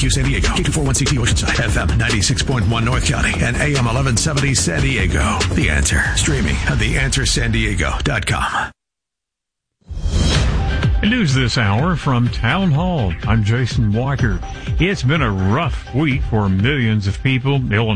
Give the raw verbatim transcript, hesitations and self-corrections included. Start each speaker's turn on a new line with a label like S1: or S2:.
S1: W San Diego, K two forty-one C T Oceanside, F M ninety-six point one North County, and A M eleven seventy San Diego. The Answer, streaming at the answer san diego dot com.
S2: News this hour from Town Hall. I'm Jason Walker. It's been a rough week for millions of people. Illinois